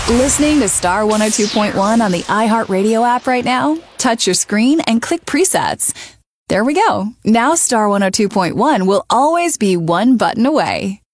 Listening to Star 102.1 on the iHeartRadio app right now? Touch your screen and click presets. There we go. Now Star 102.1 will always be one button away.